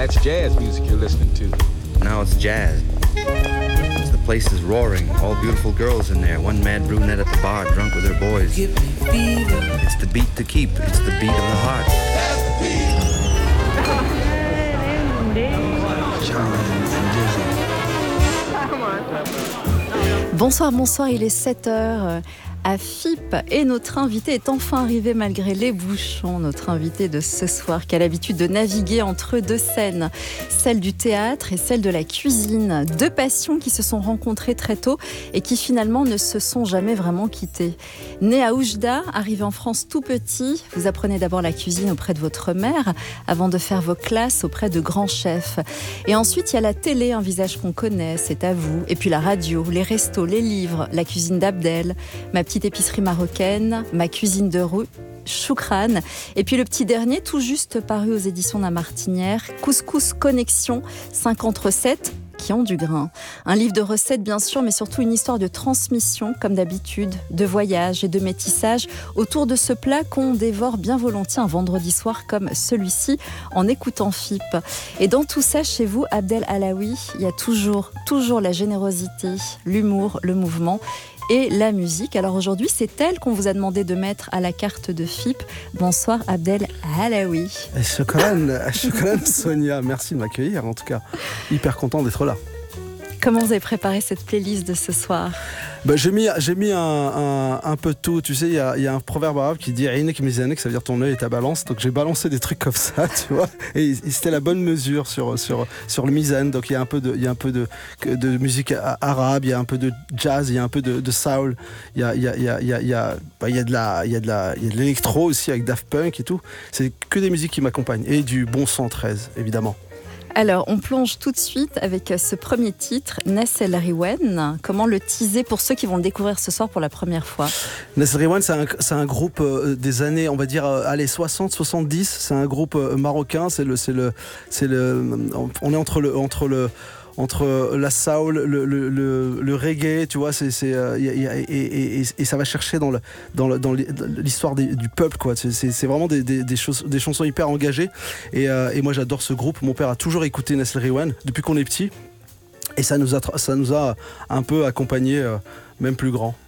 That's jazz music you're listening to. Now it's jazz. The place is roaring. All beautiful girls in there. One mad brunette at the bar, drunk with her boys. It's the beat to keep. It's the beat of the heart. Bonsoir, bonsoir, il est 7h à FIP et notre invité est enfin arrivé malgré les bouchons. Notre invité de ce soir qui a l'habitude de naviguer entre deux scènes, celle du théâtre et celle de la cuisine. Deux passions qui se sont rencontrées très tôt et qui finalement ne se sont jamais vraiment quittées. Né à Oujda, arrivé en France tout petit, vous apprenez d'abord la cuisine auprès de votre mère avant de faire vos classes auprès de grands chefs. Et ensuite, il y a la télé, un visage qu'on connaît, c'est à vous. Et puis la radio, les restos, les livres, la cuisine d'Abdel, ma petite épicerie marocaine, ma cuisine de rue, Choukran. Et puis le petit dernier, tout juste paru aux éditions de la Martinière, Couscous Connexion, 50 recettes qui ont du grain. Un livre de recettes bien sûr, mais surtout une histoire de transmission, comme d'habitude, de voyage et de métissage autour de ce plat qu'on dévore bien volontiers un vendredi soir comme celui-ci en écoutant FIP. Et dans tout ça, chez vous, Abdel Alaoui, il y a toujours la générosité, l'humour, le mouvement et la musique. Alors aujourd'hui, c'est elle qu'on vous a demandé de mettre à la carte de FIP. Bonsoir Abdel Alaoui. Shukran Sonia, merci de m'accueillir en tout cas. Hyper content d'être là. Comment vous avez préparé cette playlist de ce soir ? J'ai mis un peu de tout. Tu sais, il y a un proverbe arabe qui dit Ainek mizanek, ça veut dire ton œil et ta balance. Donc j'ai balancé des trucs comme ça, tu vois. Et c'était la bonne mesure sur le mizan. Donc il y a un peu de musique arabe, il y a un peu de jazz, il y a un peu de soul. Il y a de l'électro aussi avec Daft Punk et tout. C'est que des musiques qui m'accompagnent et du bon 113 évidemment. Alors, on plonge tout de suite avec ce premier titre, Nes El Riwen. Comment le teaser pour ceux qui vont le découvrir ce soir pour la première fois ? Nes El Riwen, c'est un groupe des années, on va dire, 60-70. C'est un groupe marocain. On est entre la soul, le reggae, tu vois, et ça va chercher dans l'histoire du peuple, quoi. C'est vraiment des chansons hyper engagées. Et moi, j'adore ce groupe. Mon père a toujours écouté Nes El Riwen depuis qu'on est petit. Et ça nous a un peu accompagnés, même plus grand.